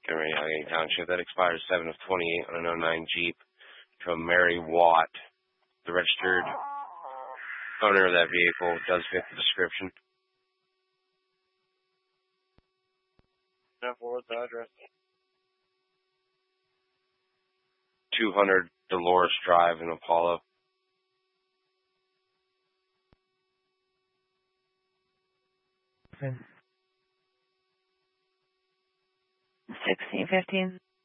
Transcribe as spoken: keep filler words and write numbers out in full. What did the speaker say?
Montgomery, Allegheny Township. That expires seven of twenty-eight on an oh nine Jeep from Mary Watt. The registered owner of that vehicle does fit the description. What's the address? two hundred Dolores Drive in Apollo. sixteen fifteen.